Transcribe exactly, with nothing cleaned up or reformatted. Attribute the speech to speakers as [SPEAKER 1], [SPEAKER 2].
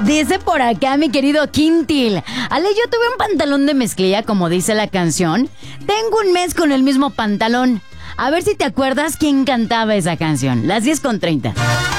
[SPEAKER 1] Dice por acá mi querido Quintil. Ale, yo tuve un pantalón de mezclilla, como dice la canción. Tengo un mes con el mismo pantalón. A ver si te acuerdas quién cantaba esa canción. Las diez con treinta.